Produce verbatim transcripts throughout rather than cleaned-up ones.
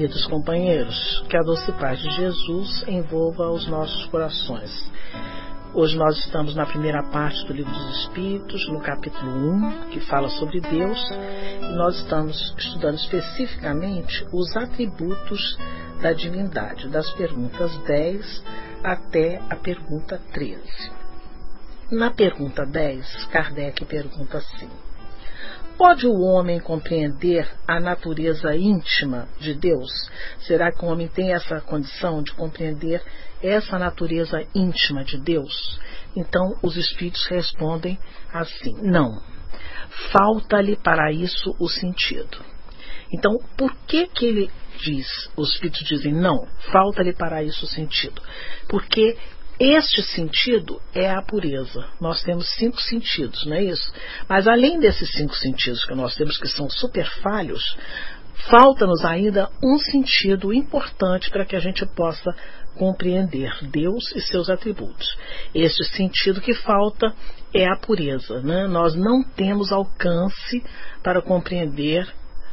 Queridos companheiros, que a doce paz de Jesus envolva os nossos corações. Hoje nós estamos na primeira parte do Livro dos Espíritos, no capítulo um, que fala sobre Deus, e nós estamos estudando especificamente os atributos da divindade, das perguntas dez até a pergunta treze. Na pergunta dez, Kardec pergunta assim: pode o homem compreender a natureza íntima de Deus? Será que o homem tem essa condição de compreender essa natureza íntima de Deus? Então os espíritos respondem assim: não. Falta-lhe para isso o sentido. Então, por que que ele diz, os espíritos dizem não? Falta-lhe para isso o sentido. Porque este sentido é a pureza. Nós temos cinco sentidos, não é isso? Mas além desses cinco sentidos que nós temos, que são super falhos, falta-nos ainda um sentido importante para que a gente possa compreender Deus e seus atributos. Este sentido que falta é a pureza, né? Nós não temos alcance para compreender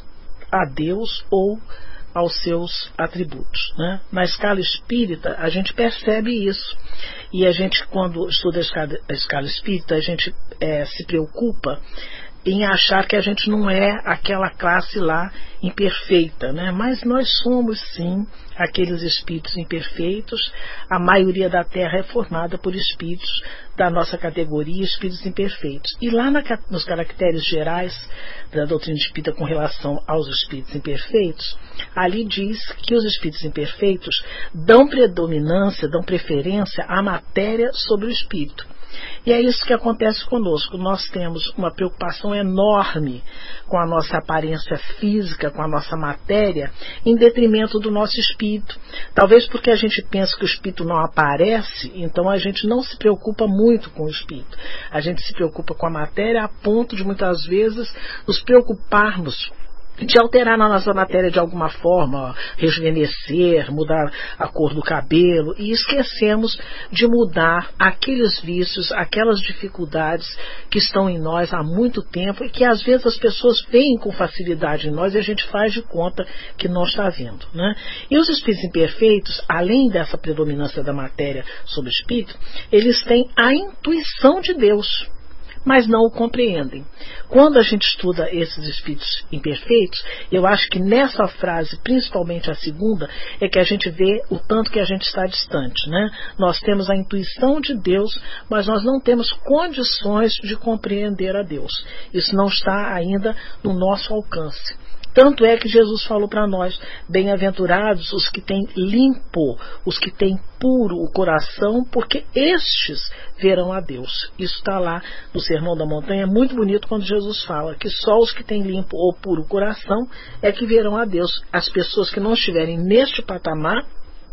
a Deus ou aos seus atributos, né? Na escala espírita a gente percebe isso, e a gente, quando estuda a escala, a escala espírita, a gente é, se preocupa em achar que a gente não é aquela classe lá imperfeita, né? Mas nós somos sim aqueles espíritos imperfeitos. A maioria da Terra é formada por espíritos da nossa categoria, espíritos imperfeitos. E lá na, nos caracteres gerais da doutrina espírita com relação aos espíritos imperfeitos, ali diz que os espíritos imperfeitos dão predominância, dão preferência à matéria sobre o espírito. E é isso que acontece conosco. Nós temos uma preocupação enorme com a nossa aparência física, com a nossa matéria, em detrimento do nosso espírito. Talvez porque a gente pensa que o espírito não aparece, então a gente não se preocupa muito com o espírito. A gente se preocupa com a matéria a ponto de muitas vezes nos preocuparmos de alterar na nossa matéria de alguma forma, rejuvenescer, mudar a cor do cabelo, e esquecemos de mudar aqueles vícios, aquelas dificuldades que estão em nós há muito tempo e que às vezes as pessoas veem com facilidade em nós e a gente faz de conta que não está vendo, né? E os espíritos imperfeitos, além dessa predominância da matéria sobre o espírito, eles têm a intuição de Deus, mas não o compreendem. Quando a gente estuda esses espíritos imperfeitos, eu acho que nessa frase, principalmente a segunda, é que a gente vê o tanto que a gente está distante, né? Nós temos a intuição de Deus, mas nós não temos condições de compreender a Deus. Isso não está ainda no nosso alcance. Tanto é que Jesus falou para nós: bem-aventurados os que têm limpo, os que têm puro o coração, porque estes verão a Deus. Isso está lá no Sermão da Montanha. É muito bonito quando Jesus fala que só os que têm limpo ou puro o coração é que verão a Deus. As pessoas que não estiverem neste patamar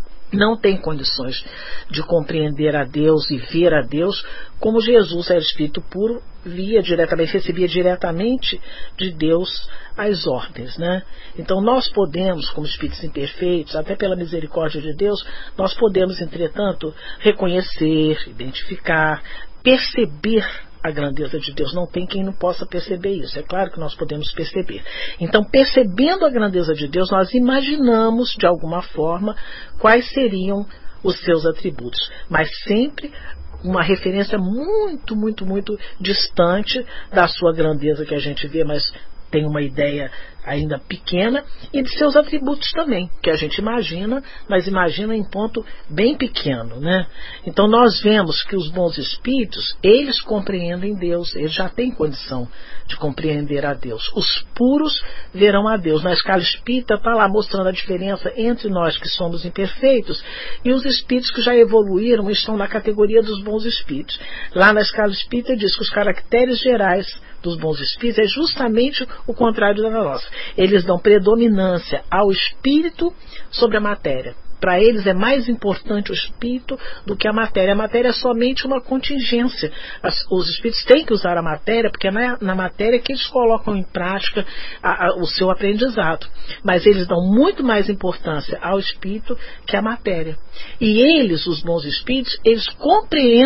não tem condições de compreender a Deus e ver a Deus como Jesus era espírito puro, via diretamente, recebia diretamente de Deus as ordens, né? Então nós podemos, como espíritos imperfeitos, até pela misericórdia de Deus, nós podemos, entretanto, reconhecer, identificar, perceber a grandeza de Deus. Não tem quem não possa perceber isso. É claro que nós podemos perceber. Então, percebendo a grandeza de Deus, nós imaginamos, de alguma forma, quais seriam os seus atributos. Mas sempre uma referência muito, muito, muito distante da sua grandeza que a gente vê, mas tem uma ideia ainda pequena, e de seus atributos também, que a gente imagina, mas imagina em ponto bem pequeno, né? Então nós vemos que os bons espíritos, eles compreendem Deus, eles já têm condição de compreender a Deus. Os puros verão a Deus. Na escala espírita está lá mostrando a diferença entre nós que somos imperfeitos e os espíritos que já evoluíram e estão na categoria dos bons espíritos. Lá na escala espírita diz que os caracteres gerais dos bons espíritos é justamente o contrário da nossa. Eles dão predominância ao espírito sobre a matéria. Para eles é mais importante o espírito do que a matéria. A matéria é somente uma contingência. As, os espíritos têm que usar a matéria, porque é na, na matéria que eles colocam em prática a, a, o seu aprendizado. Mas eles dão muito mais importância ao espírito que à matéria. E eles, os bons espíritos, eles compreendem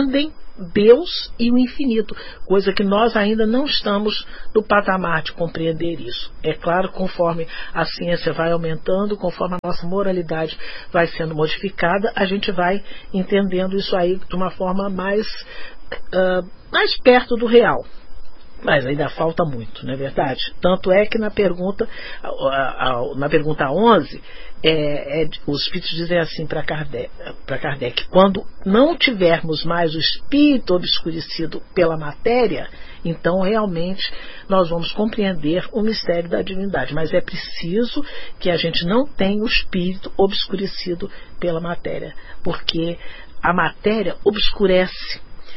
Deus e o infinito, coisa que nós ainda não estamos no patamar de compreender isso. É claro, conforme a ciência vai aumentando, conforme a nossa moralidade vai sendo modificada, a gente vai entendendo isso aí de uma forma mais, uh, mais perto do real. Mas ainda falta muito, não é verdade? Tanto é que na pergunta, na pergunta onze, é, é, os espíritos dizem assim para Kardec, para Kardec, quando não tivermos mais o espírito obscurecido pela matéria, então realmente nós vamos compreender o mistério da divindade. Mas é preciso que a gente não tenha o espírito obscurecido pela matéria, porque a matéria obscurece,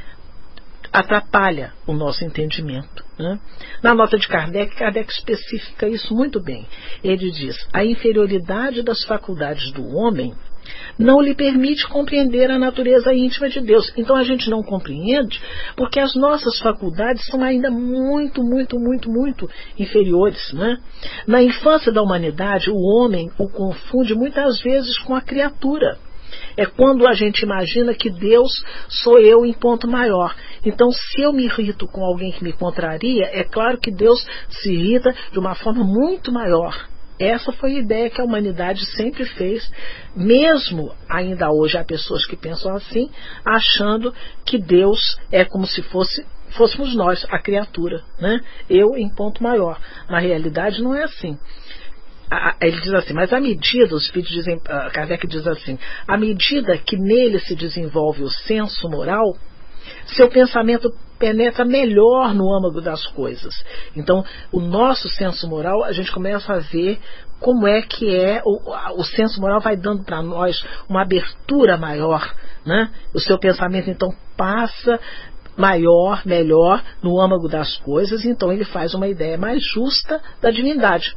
atrapalha o nosso entendimento, né? Na nota de Kardec, Kardec especifica isso muito bem. Ele diz: a inferioridade das faculdades do homem não lhe permite compreender a natureza íntima de Deus. Então a gente não compreende porque as nossas faculdades são ainda muito, muito, muito, muito inferiores, né? Na infância da humanidade, o homem o confunde muitas vezes com a criatura. É quando a gente imagina que Deus sou eu em ponto maior. Então, se eu me irrito com alguém que me contraria, é claro que Deus se irrita de uma forma muito maior. Essa foi a ideia que a humanidade sempre fez, mesmo ainda hoje há pessoas que pensam assim, achando que Deus é como se fosse fôssemos nós, a criatura, né? Eu em ponto maior. Na realidade não é assim. Ele diz assim, mas à medida, os espíritos dizem, Kardec diz assim, à medida que nele se desenvolve o senso moral, seu pensamento penetra melhor no âmago das coisas. Então, o nosso senso moral, a gente começa a ver como é que é, o, o senso moral vai dando para nós uma abertura maior, né? O seu pensamento, então, passa maior, melhor no âmago das coisas, então ele faz uma ideia mais justa da divindade.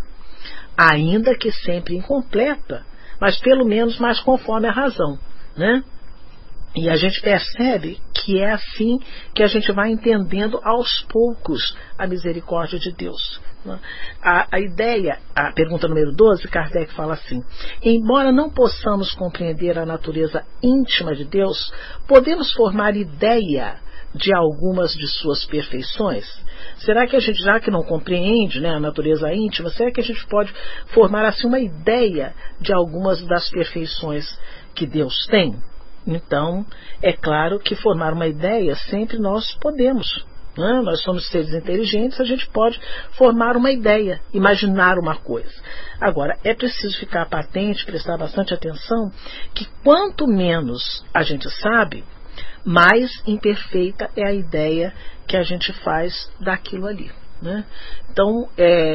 Ainda que sempre incompleta, mas pelo menos mais conforme a razão, né? E a gente percebe que é assim que a gente vai entendendo aos poucos a misericórdia de Deus, né? A, a ideia, a pergunta número doze, Kardec fala assim: embora não possamos compreender a natureza íntima de Deus, podemos formar ideia de algumas de suas perfeições? Será que a gente, já que não compreende, né, a natureza íntima, será que a gente pode formar assim uma ideia de algumas das perfeições que Deus tem? Então, é claro que formar uma ideia sempre nós podemos, né? Nós somos seres inteligentes, a gente pode formar uma ideia, imaginar uma coisa. Agora, é preciso ficar patente, prestar bastante atenção, que quanto menos a gente sabe, mais imperfeita é a ideia que a gente faz daquilo ali, né? Então,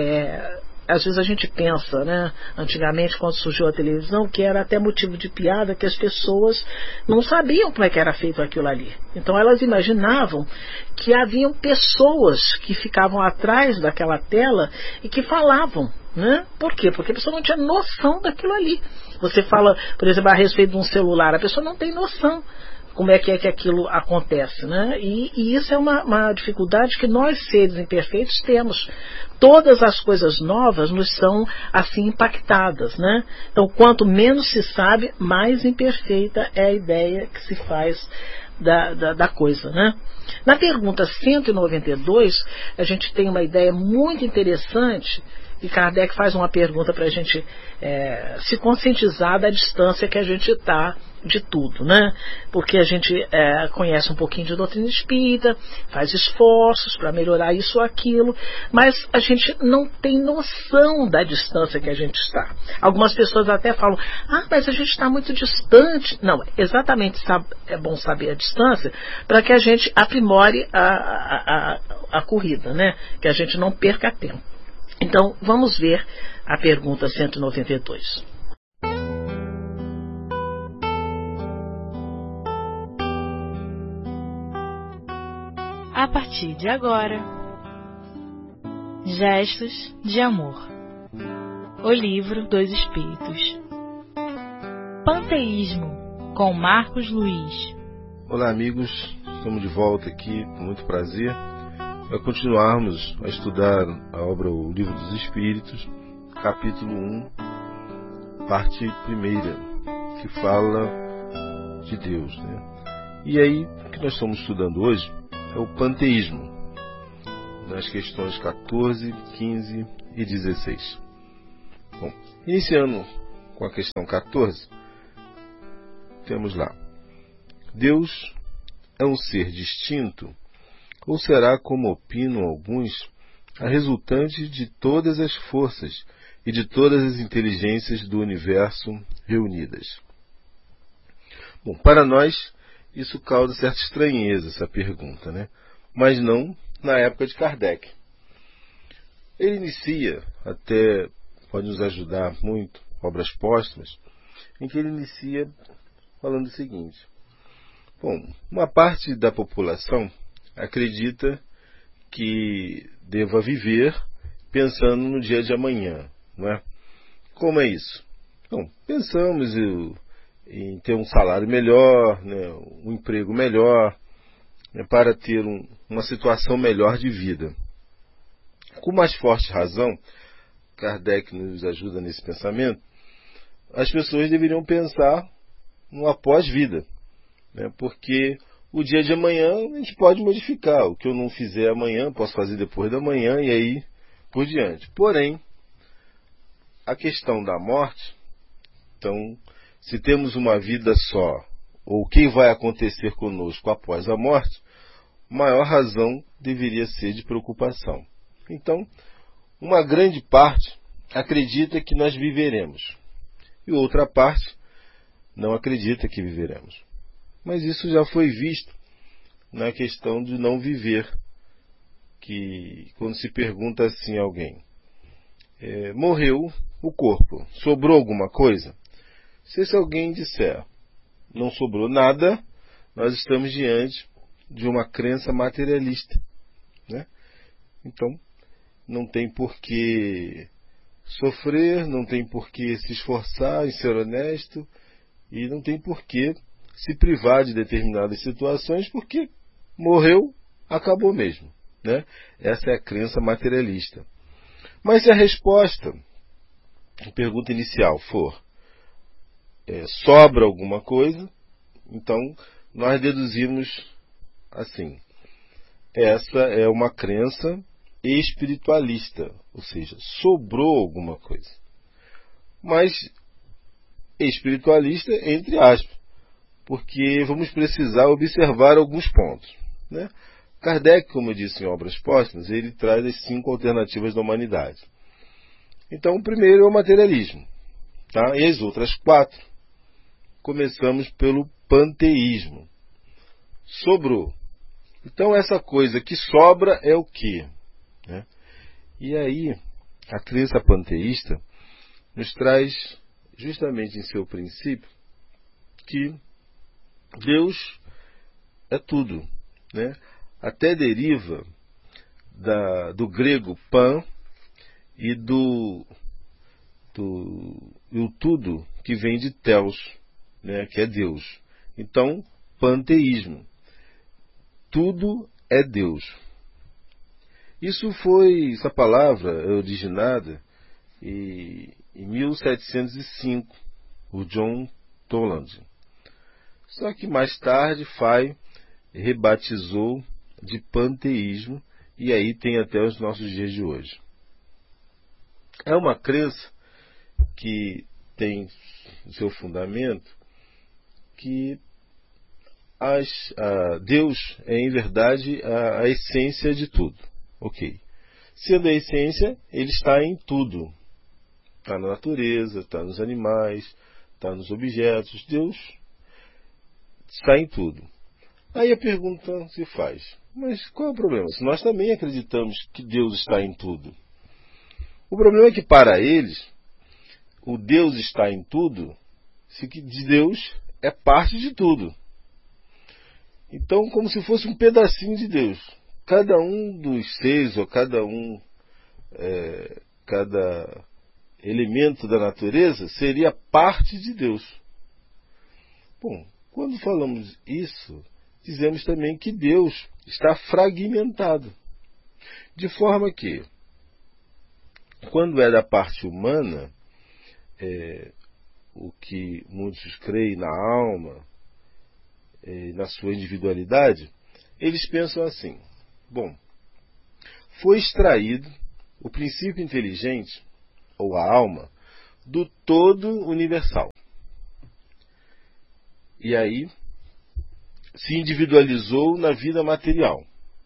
é, às vezes a gente pensa, né, antigamente quando surgiu a televisão, que era até motivo de piada, que as pessoas não sabiam como é que era feito aquilo ali. Então elas imaginavam que haviam pessoas que ficavam atrás daquela tela e que falavam, né? Por quê? Porque a pessoa não tinha noção daquilo ali. Você fala, por exemplo, a respeito de um celular, a pessoa não tem noção como é que é que aquilo acontece, né? E, e isso é uma, uma dificuldade que nós, seres imperfeitos, temos. Todas as coisas novas nos são assim impactadas, né? Então, quanto menos se sabe, mais imperfeita é a ideia que se faz da, da, da coisa, né? Na pergunta cento e noventa e dois, a gente tem uma ideia muito interessante. E Kardec faz uma pergunta para a gente é, se conscientizar da distância que a gente está de tudo, né? Porque a gente é, conhece um pouquinho de doutrina espírita, faz esforços para melhorar isso ou aquilo, mas a gente não tem noção da distância que a gente está. Algumas pessoas até falam, ah, mas a gente está muito distante. Não, exatamente é bom saber a distância para que a gente aprimore a, a, a, a corrida, né? Que a gente não perca tempo. Então, vamos ver a pergunta cento e noventa e dois. A partir de agora, Gestos de Amor. O livro dos Espíritos. Panteísmo, com Marcos Luiz. Olá, amigos. Estamos de volta aqui com muito prazer para continuarmos a estudar a obra O Livro dos Espíritos, capítulo um, parte primeira, que fala de Deus, né? E aí, o que nós estamos estudando hoje é o panteísmo, nas questões quatorze, quinze e dezesseis. Bom, iniciando com a questão quatorze, temos lá: Deus é um ser distinto, ou será, como opinam alguns, a resultante de todas as forças e de todas as inteligências do universo reunidas? Bom, para nós, isso causa certa estranheza, essa pergunta, né? Mas não na época de Kardec. Ele inicia, até pode nos ajudar muito, Obras Póstumas, em que ele inicia falando o seguinte: bom, uma parte da população acredita que deva viver pensando no dia de amanhã, não é? Como é isso? Bom, pensamos em, em ter um salário melhor, né, um emprego melhor, né, para ter um, uma situação melhor de vida. Com mais forte razão, Kardec nos ajuda nesse pensamento, as pessoas deveriam pensar no após-vida, né, porque o dia de amanhã a gente pode modificar. O que eu não fizer amanhã, posso fazer depois da manhã e aí por diante. Porém, a questão da morte, então, se temos uma vida só, ou o que vai acontecer conosco após a morte, maior razão deveria ser de preocupação. Então, uma grande parte acredita que nós viveremos, e outra parte não acredita que viveremos. Mas isso já foi visto na questão de não viver, que quando se pergunta assim a alguém, é, morreu o corpo, sobrou alguma coisa? Se esse alguém disser, não sobrou nada, nós estamos diante de uma crença materialista, né? Então, não tem por que sofrer, não tem por que se esforçar em ser honesto, e não tem por que se privar de determinadas situações, porque morreu, acabou mesmo, né? Essa é a crença materialista. Mas se a resposta, a pergunta inicial for, é, sobra alguma coisa, então nós deduzimos assim: essa é uma crença espiritualista, ou seja, sobrou alguma coisa. Mas espiritualista entre aspas, porque vamos precisar observar alguns pontos, né? Kardec, como eu disse em Obras Póstumas, ele traz as cinco alternativas da humanidade. Então, o primeiro é o materialismo, tá? E as outras quatro, começamos pelo panteísmo. Sobrou. Então, essa coisa que sobra é o quê? Né? E aí, a crença panteísta nos traz, justamente em seu princípio, que Deus é tudo, né? Até deriva da, do grego pan e do, do e o tudo que vem de Theos, né? Que é Deus. Então, panteísmo. Tudo é Deus. Isso foi, essa palavra é originada em, em mil setecentos e cinco, por John Toland. Só que mais tarde Fay rebatizou de panteísmo, e aí tem até os nossos dias de hoje. É uma crença que tem seu fundamento que as, a, Deus é em verdade a, a essência de tudo. Ok. Sendo a essência, ele está em tudo. Está na natureza, está nos animais, está nos objetos. Deus está em tudo. Aí a pergunta se faz: mas qual é o problema? Se nós também acreditamos que Deus está em tudo. O problema é que para eles, o Deus está em tudo, se que Deus é parte de tudo. Então, como se fosse um pedacinho de Deus. Cada um dos seres, ou cada um, é, cada elemento da natureza seria parte de Deus. Bom, quando falamos isso, dizemos também que Deus está fragmentado. De forma que, quando é da parte humana, é, o que muitos creem na alma, eh, na sua individualidade, eles pensam assim: bom, foi extraído o princípio inteligente, ou a alma, do todo universal. E aí se individualizou na vida material.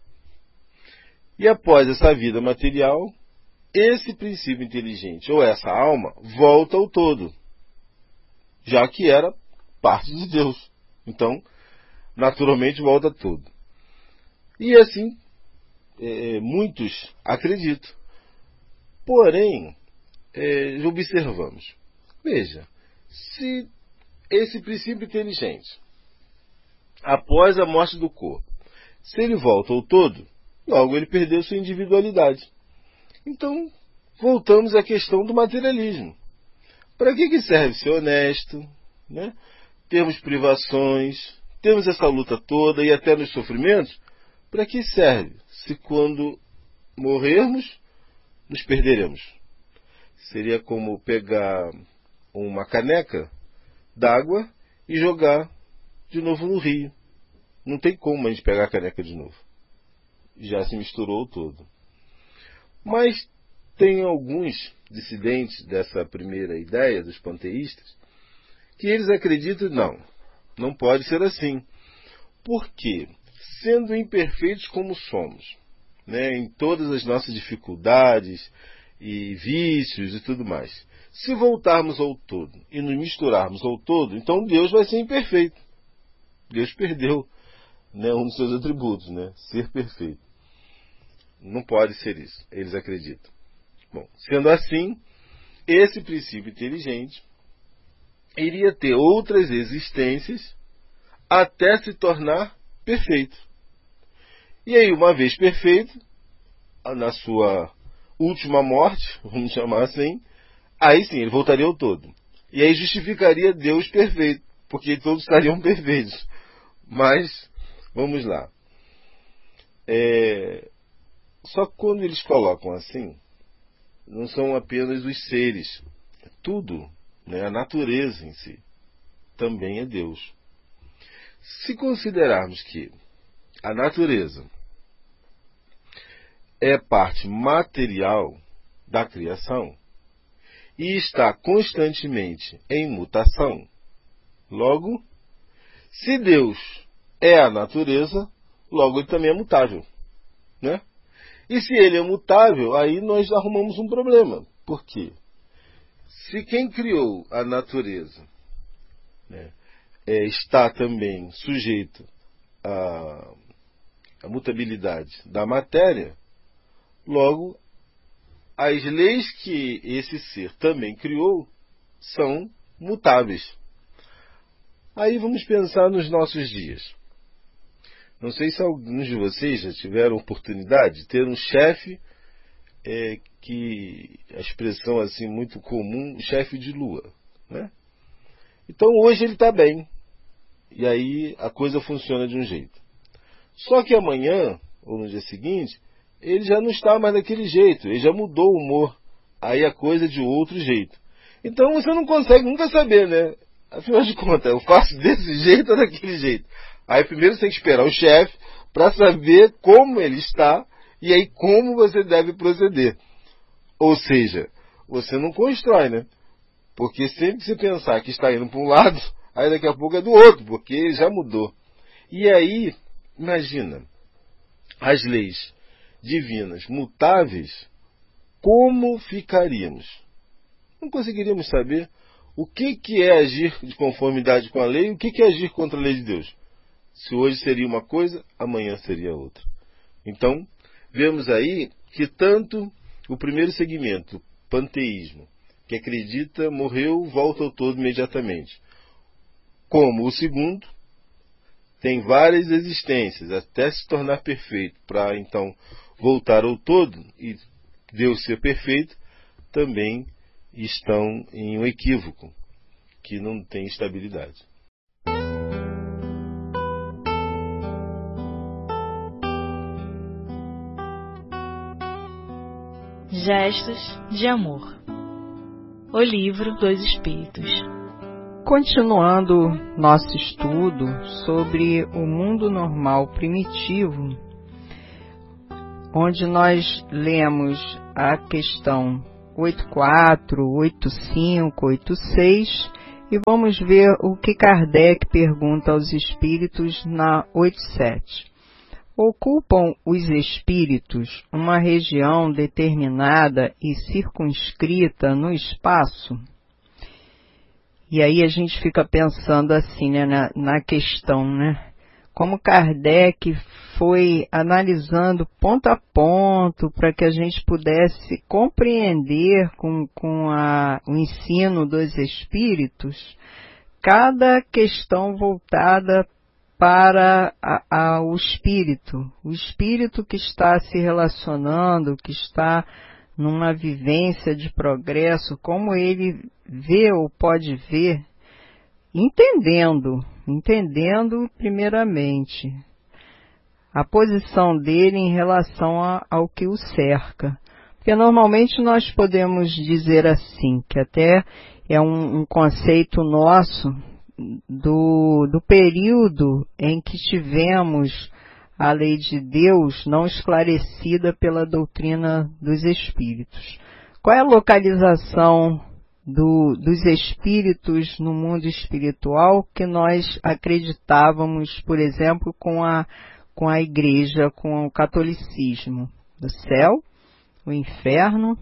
E após essa vida material, esse princípio inteligente, ou essa alma, volta ao todo, já que era parte de Deus. Então, naturalmente volta todo. E assim, é, muitos acreditam. Porém, é, observamos. Veja, se esse princípio inteligente, após a morte do corpo, se ele volta ao todo, logo ele perdeu sua individualidade. Então, voltamos à questão do materialismo. Para que, que serve ser honesto, né? Termos privações, temos essa luta toda e até nos sofrimentos? Para que serve se quando morrermos, nos perderemos? Seria como pegar uma caneca d'água e jogar de novo no rio. Não tem como a gente pegar a caneca de novo. Já se misturou todo. Mas tem alguns dissidentes dessa primeira ideia dos panteístas que eles acreditam, não, não pode ser assim. Porque, sendo imperfeitos como somos, né, em todas as nossas dificuldades e vícios e tudo mais, se voltarmos ao todo e nos misturarmos ao todo, então Deus vai ser imperfeito. Deus perdeu, né, um dos seus atributos, né, ser perfeito. Não pode ser isso, eles acreditam. Bom, sendo assim, esse princípio inteligente iria ter outras existências até se tornar perfeito. E aí, uma vez perfeito, na sua última morte, vamos chamar assim, aí sim, ele voltaria ao todo. E aí justificaria Deus perfeito, porque todos estariam perfeitos. Mas, vamos lá. É... Só que quando eles colocam assim, não são apenas os seres, tudo, né, a natureza em si, também é Deus. Se considerarmos que a natureza é parte material da criação e está constantemente em mutação, logo, se Deus é a natureza, logo ele também é mutável, né? E se ele é mutável, aí nós arrumamos um problema. Por quê? Se quem criou a natureza, né, é, está também sujeito à, à mutabilidade da matéria, logo, as leis que esse ser também criou são mutáveis. Aí vamos pensar nos nossos dias. Não sei se alguns de vocês já tiveram oportunidade de ter um chefe é, que, a expressão assim muito comum, chefe de lua, né? Então hoje ele está bem. E aí a coisa funciona de um jeito. Só que amanhã, ou no dia seguinte, ele já não está mais daquele jeito. Ele já mudou o humor. Aí a coisa é de outro jeito. Então você não consegue nunca saber, né? Afinal de contas, eu faço desse jeito ou daquele jeito. Aí primeiro você tem que esperar o chefe para saber como ele está e aí como você deve proceder. Ou seja, você não constrói, né? Porque sempre que você pensar que está indo para um lado, aí daqui a pouco é do outro, porque ele já mudou. E aí, imagina, as leis divinas mutáveis, como ficaríamos? Não conseguiríamos saber o que, que é agir de conformidade com a lei e o que, que é agir contra a lei de Deus. Se hoje seria uma coisa, amanhã seria outra. Então, vemos aí que tanto o primeiro segmento, panteísmo, que acredita, morreu, volta ao todo imediatamente, como o segundo, tem várias existências, até se tornar perfeito, para então voltar ao todo e Deus ser perfeito, também estão em um equívoco, que não tem estabilidade. Gestos de Amor. O livro dos Espíritos. Continuando nosso estudo sobre o mundo normal primitivo, onde nós lemos a questão oito ponto quatro, oito ponto cinco, oito ponto seis e vamos ver o que Kardec pergunta aos espíritos na oito ponto sete. Ocupam os espíritos uma região determinada e circunscrita no espaço? E aí a gente fica pensando assim, né, na, na questão, né? Como Kardec foi analisando ponto a ponto para que a gente pudesse compreender com, com a, o ensino dos espíritos cada questão voltada para a, a, o espírito. O espírito que está se relacionando, que está numa vivência de progresso, como ele vê ou pode ver, entendendo, entendendo primeiramente a posição dele em relação a, ao que o cerca. Porque normalmente nós podemos dizer assim, que até é um, um conceito nosso do, do período em que tivemos a lei de Deus não esclarecida pela doutrina dos espíritos. Qual é a localização do, dos espíritos no mundo espiritual que nós acreditávamos, por exemplo, com a, com a igreja, com o catolicismo? Do céu, o inferno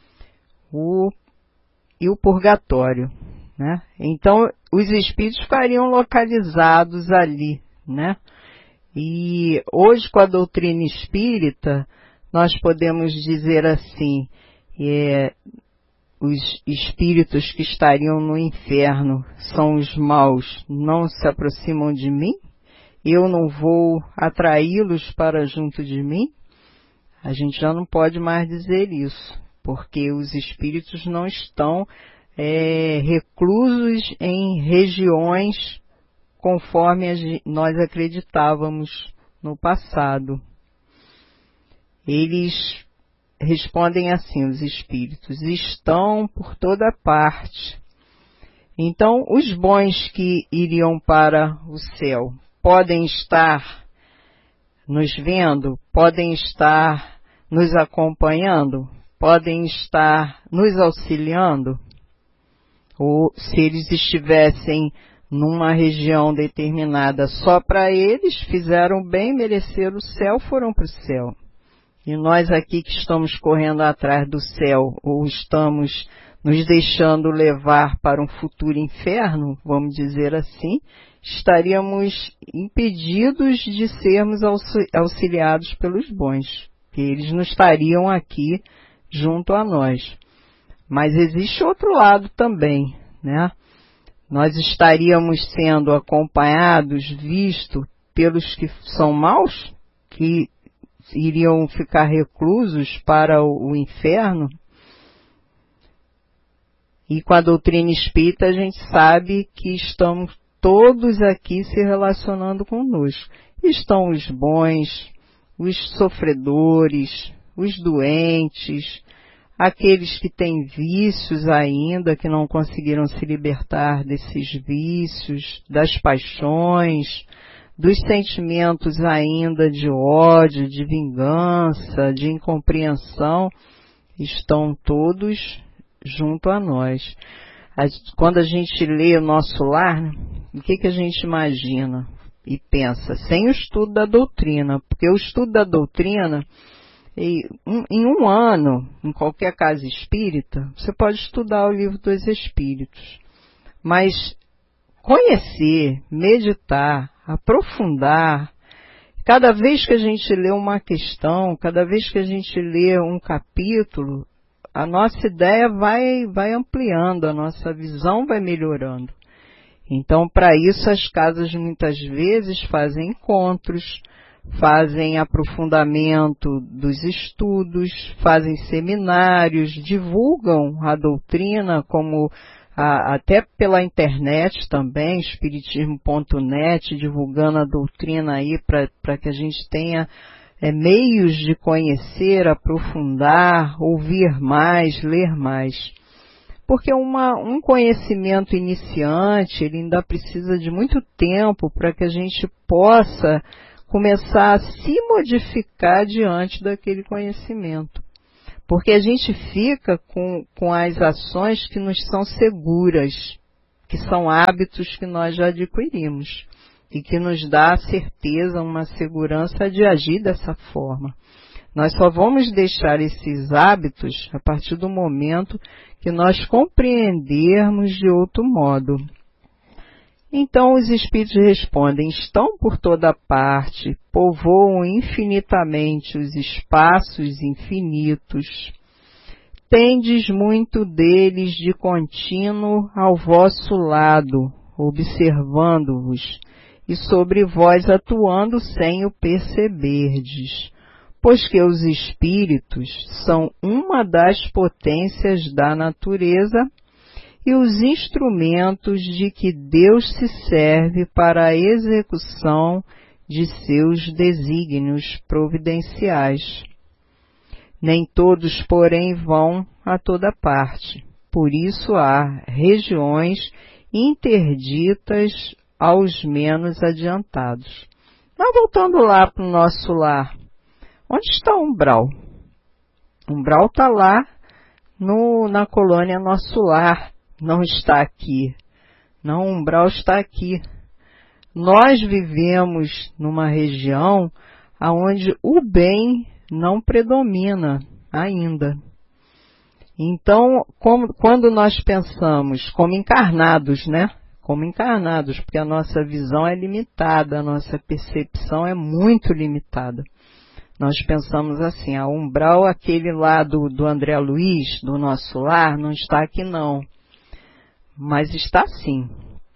o, e o purgatório, né? Então, os espíritos ficariam localizados ali, né? E hoje, com a doutrina espírita, nós podemos dizer assim, é, os espíritos que estariam no inferno são os maus, não se aproximam de mim? Eu não vou atraí-los para junto de mim? A gente já não pode mais dizer isso, porque os espíritos não estão é, reclusos em regiões conforme nós acreditávamos no passado. Eles respondem assim, os espíritos, estão por toda parte. Então, os bons que iriam para o céu podem estar nos vendo, podem estar nos acompanhando, podem estar nos auxiliando? Ou se eles estivessem numa região determinada só para eles, fizeram bem, mereceram o céu, foram para o céu. E nós aqui que estamos correndo atrás do céu, ou estamos nos deixando levar para um futuro inferno, vamos dizer assim, estaríamos impedidos de sermos auxiliados pelos bons, que eles não estariam aqui junto a nós. Mas existe outro lado também, né? Nós estaríamos sendo acompanhados, vistos pelos que são maus, que iriam ficar reclusos para o inferno. E com a doutrina espírita a gente sabe que estamos todos aqui se relacionando conosco. Estão os bons, os sofredores, os doentes, aqueles que têm vícios ainda, que não conseguiram se libertar desses vícios, das paixões, dos sentimentos ainda de ódio, de vingança, de incompreensão, estão todos junto a nós. Quando a gente lê o nosso lar, o que, que a gente imagina e pensa? Sem o estudo da doutrina, porque o estudo da doutrina, E um, em um ano, em qualquer casa espírita, você pode estudar o livro dos Espíritos. Mas conhecer, meditar, aprofundar, cada vez que a gente lê uma questão, cada vez que a gente lê um capítulo, a nossa ideia vai, vai ampliando, a nossa visão vai melhorando. Então, para isso, as casas muitas vezes fazem encontros, fazem aprofundamento dos estudos, fazem seminários, divulgam a doutrina, como a, até pela internet também, espiritismo ponto net, divulgando a doutrina aí para que a gente tenha é, meios de conhecer, aprofundar, ouvir mais, ler mais. porque uma, um conhecimento iniciante, ele ainda precisa de muito tempo para que a gente possa começar a se modificar diante daquele conhecimento. Porque a gente fica com, com as ações que nos são seguras, que são hábitos que nós já adquirimos e que nos dá a certeza, uma segurança de agir dessa forma. Nós só vamos deixar esses hábitos a partir do momento que nós compreendermos de outro modo. Então os Espíritos respondem: estão por toda parte, povoam infinitamente os espaços infinitos. Tendes muito deles de contínuo ao vosso lado, observando-vos, e sobre vós atuando sem o perceberdes. Pois que os espíritos são uma das potências da natureza e os instrumentos de que Deus se serve para a execução de seus desígnios providenciais. Nem todos, porém, vão a toda parte. Por isso há regiões interditas aos menos adiantados. Mas voltando lá para o nosso lar, onde está o umbral? O umbral está lá no, na colônia Nosso Lar, não está aqui. Não, o umbral está aqui. Nós vivemos numa região onde o bem não predomina ainda. Então, como, quando nós pensamos como encarnados, né? Como encarnados, porque a nossa visão é limitada, a nossa percepção é muito limitada. Nós pensamos assim, a umbral, aquele lá do, do André Luiz, do Nosso Lar, não está aqui não. Mas está sim.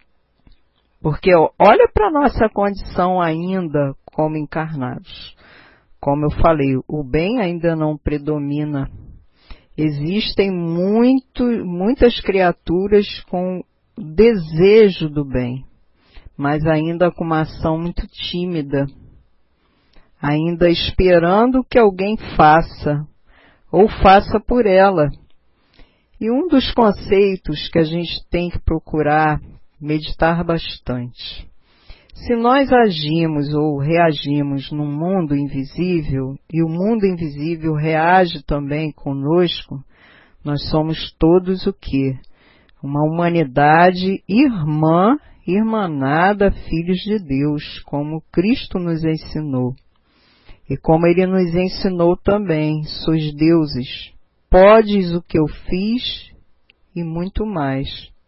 Porque olha para a nossa condição ainda como encarnados. Como eu falei, o bem ainda não predomina. Existem muito, muitas criaturas com desejo do bem, mas ainda com uma ação muito tímida. Ainda esperando que alguém faça, ou faça por ela. E um dos conceitos que a gente tem que procurar meditar bastante. Se nós agimos ou reagimos num mundo invisível, e o mundo invisível reage também conosco, nós somos todos o quê? Uma humanidade irmã, irmanada, filhos de Deus, como Cristo nos ensinou. E como Ele nos ensinou também, sois deuses, podes o que eu fiz e muito mais.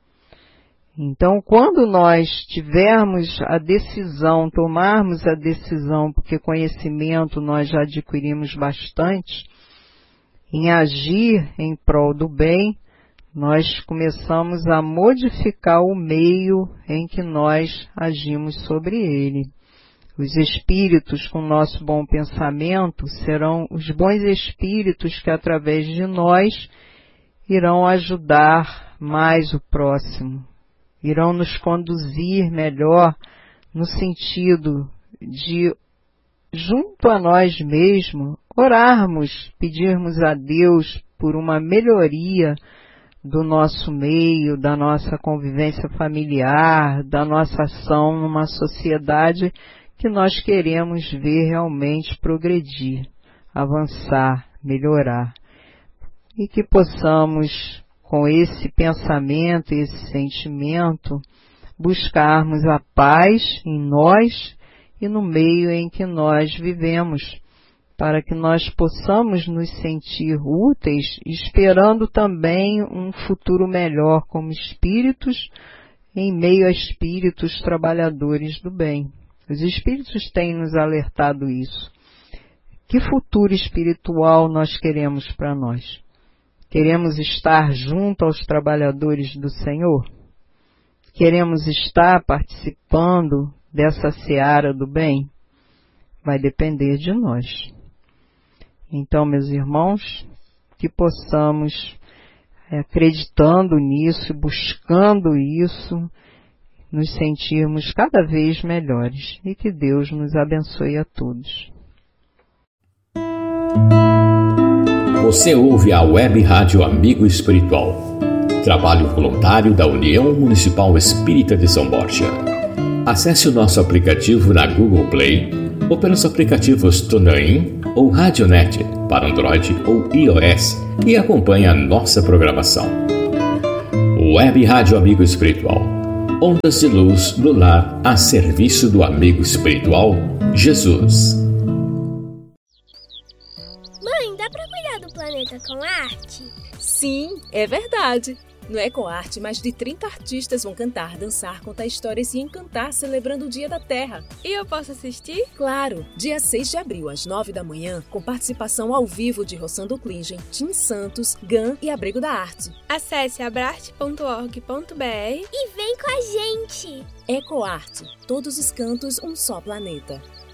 Então, quando nós tivermos a decisão, tomarmos a decisão, porque conhecimento nós já adquirimos bastante, em agir em prol do bem, nós começamos a modificar o meio em que nós agimos sobre ele. Os espíritos, com nosso bom pensamento, serão os bons espíritos que, através de nós, irão ajudar mais o próximo. Irão nos conduzir melhor no sentido de, junto a nós mesmos, orarmos, pedirmos a Deus por uma melhoria do nosso meio, da nossa convivência familiar, da nossa ação numa sociedade que nós queremos ver realmente progredir, avançar, melhorar. E que possamos, com esse pensamento, esse sentimento, buscarmos a paz em nós e no meio em que nós vivemos, para que nós possamos nos sentir úteis, esperando também um futuro melhor como espíritos, em meio a espíritos trabalhadores do bem. Os espíritos têm nos alertado isso. Que futuro espiritual nós queremos para nós? Queremos estar junto aos trabalhadores do Senhor? Queremos estar participando dessa seara do bem? Vai depender de nós. Então, meus irmãos, que possamos, acreditando nisso, buscando isso, nos sentirmos cada vez melhores. E que Deus nos abençoe a todos. Você ouve a Web Rádio Amigo Espiritual. trabalho voluntário da União Municipal Espírita de São Borja. Acesse o nosso aplicativo na Google Play ou pelos aplicativos TuneIn ou Radionet para Android ou iOS e acompanhe a nossa programação. Web Rádio Amigo Espiritual. Ondas de luz do lar a serviço do amigo espiritual, Jesus. Mãe, dá pra cuidar do planeta com arte? Sim, é verdade. No EcoArte, mais de trinta artistas vão cantar, dançar, contar histórias e encantar celebrando o Dia da Terra. E eu posso assistir? Claro! Dia seis de abril, às nove da manhã, com participação ao vivo de Rossando Klingen, Tim Santos, Gan e Abrigo da Arte. Acesse abrarte ponto org ponto br e vem com a gente! EcoArte, todos os cantos, um só planeta.